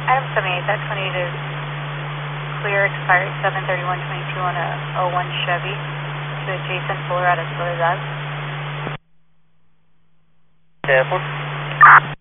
Item 78, that 28 is clear, expired 7/31/22 on a 01 Chevy to Jason Fuller out of Soledad. Careful.